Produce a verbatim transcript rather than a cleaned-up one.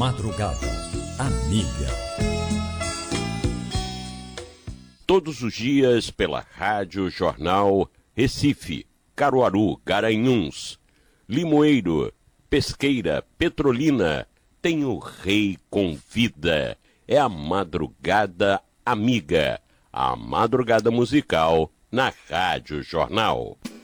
madrugada amiga. Todos os dias pela Rádio Jornal Recife, Caruaru, Garanhuns, Limoeiro, Pesqueira, Petrolina, tem o Rei Convida. É a madrugada amiga, a madrugada musical na Rádio Jornal.